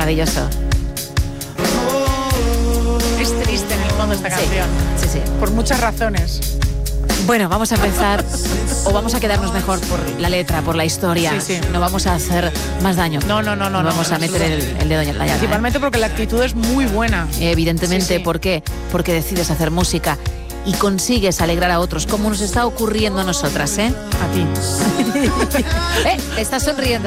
maravilloso. Es triste en el fondo esta canción. Sí. Por muchas razones. Bueno, vamos a empezar, o vamos a quedarnos mejor por la letra, por la historia. Sí. No vamos a hacer más daño. No. Vamos a meter el dedo en la llaga. Principalmente porque la actitud es muy buena. Evidentemente, Sí. ¿por qué? Porque decides hacer música y consigues alegrar a otros, como nos está ocurriendo a nosotras, ¿eh? A ti. Estás sonriendo.